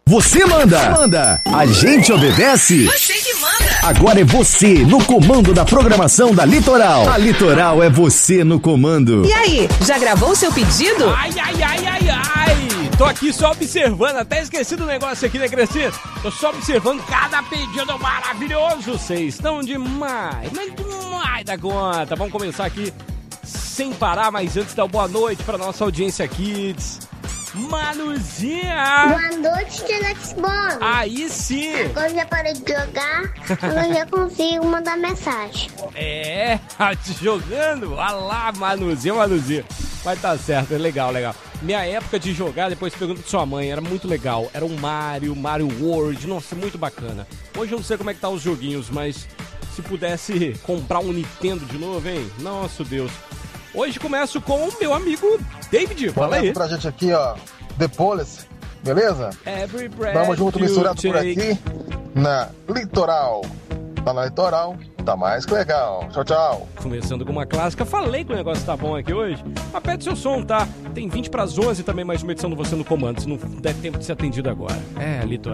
Você manda! A gente obedece! Você que manda! Agora é você no comando da programação da Litoral. A Litoral é você no comando. E aí, já gravou o seu pedido? Ai! Tô aqui só observando, até esqueci do negócio aqui, né, Crescito? Tô só observando cada pedido maravilhoso. Vocês estão demais, mas demais da conta. Vamos começar aqui sem parar, mas antes dar boa noite pra nossa audiência Kids. Manuzinha! Boa noite, Alex Bond. Aí sim! Agora eu já parei de jogar, agora já consigo mandar mensagem. É, te jogando? Olha lá, Manuzinha. Vai tá certo, é legal. Minha época de jogar, depois pergunta de sua mãe, era muito legal. Era um Mario World, nossa, muito bacana. Hoje eu não sei como é que tá os joguinhos, mas se pudesse comprar um Nintendo de novo, hein? Nossa, Deus. Hoje começo com o meu amigo David, fala aí. Pra gente aqui, ó, The Police, beleza? Vamos junto, misturado por aqui, na Litoral. Tá na Litoral, tá mais que legal. Tchau. Começando com uma clássica, falei que o negócio tá bom aqui hoje. Aperte seu som, tá? Tem 20 para as 11 também, mais uma edição do Você no Comando, se não der tempo de ser atendido agora. É, Litoral.